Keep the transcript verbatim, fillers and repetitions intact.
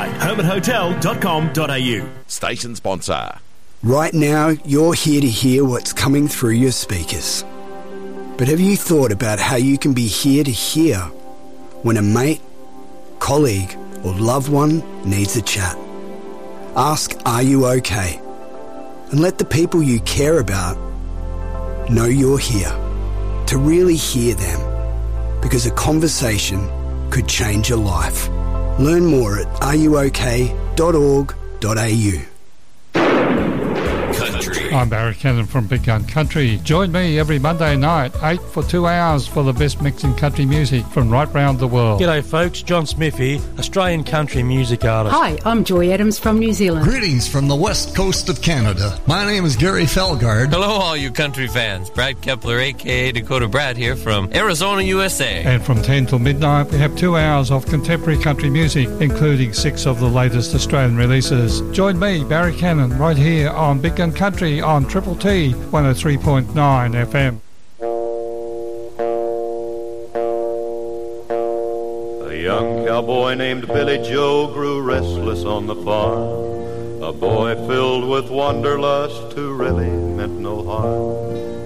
website hermit hotel dot com dot a u. Station sponsor. Right now, you're here to hear what's coming through your speakers. But have you thought about how you can be here to hear when a mate, colleague, or loved one needs a chat? Ask, are you okay? And let the people you care about know you're here, to really hear them, because a conversation could change your life. Learn more at are you okay dot org dot a u. Country. I'm Barry Cannon from Big Gun Country. Join me every Monday night, eight for two hours for the best mix in country music from right round the world. G'day folks, John Smith here, Australian country music artist. Hi, I'm Joy Adams from New Zealand. Greetings from the west coast of Canada. My name is Gary Felgard. Hello all you country fans. Brad Kepler, aka Dakota Brad here from Arizona, U S A. And from ten till midnight we have two hours of contemporary country music, including six of the latest Australian releases. Join me, Barry Cannon, right here on Big Gun Country on Triple T one oh three point nine F M. A young cowboy named Billy Joe grew restless on the farm, a boy filled with wanderlust who really meant no harm.